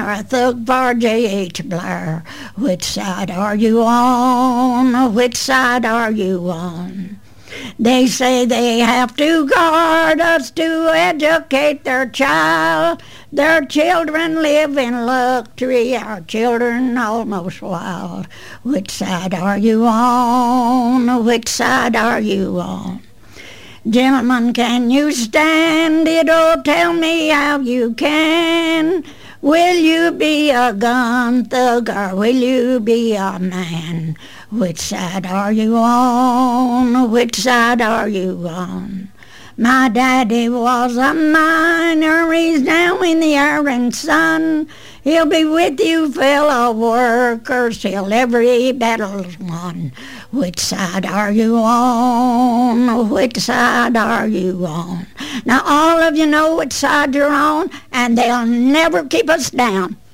or a thug for J.H. Blair? Which side are you on? Which side are you on? They say they have to guard us to educate their child. Their children live in luxury, our children almost wild. Which side are you on? Which side are you on? Gentlemen, can you stand it? Oh, tell me how you can. Will you be a gun thug or will you be a man? Which side are you on? Which side are you on? My daddy was a miner, he's now in the iron sun. He'll be with you fellow workers till every battle's won. Which side are you on? Which side are you on? Now all of you know which side you're on, and they'll never keep us down.